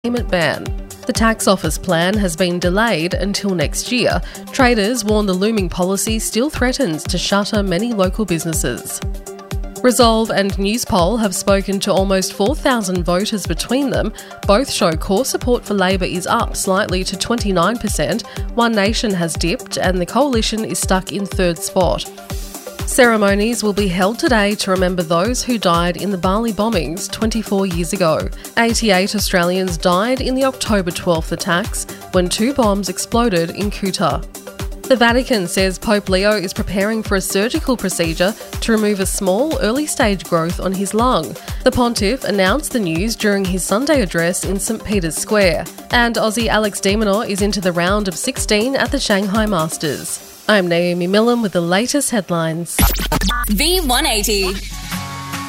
payment ban. The tax office plan has been delayed until next year. Traders warn the looming policy still threatens to shutter many local businesses. Resolve and Newspoll have spoken to almost 4,000 voters between them. Both show core support for Labor is up slightly to 29%. One Nation has dipped and the Coalition is stuck in third spot. Ceremonies will be held today to remember those who died in the Bali bombings 24 years ago. 88 Australians died in the October 12th attacks when 2 bombs exploded in Kuta. The Vatican says Pope Leo is preparing for a surgical procedure to remove a small, early-stage growth on his lung. The pontiff announced the news during his Sunday address in St Peter's Square. And Aussie Alex de Minaur is into the round of 16 at the Shanghai Masters. I'm Naomi Millam with the latest headlines. V180.